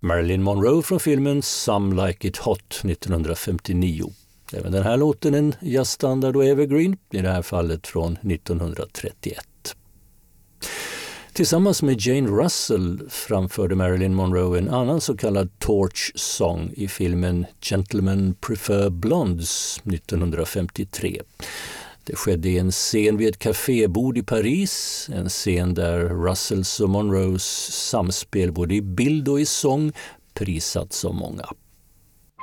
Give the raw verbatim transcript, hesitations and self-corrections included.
Marilyn Monroe från filmen Some Like It Hot nittonhundrafemtionio. Även den här låten en jazzstandard och evergreen, i det här fallet från nittonhundratrettioett. Tillsammans med Jane Russell framförde Marilyn Monroe en annan så kallad torch song i filmen Gentlemen Prefer Blondes nittonhundrafemtiotre. Det skedde i en scen vid ett kafébord i Paris, en scen där Russells och Monroes samspel både i bild och i sång prisats av många.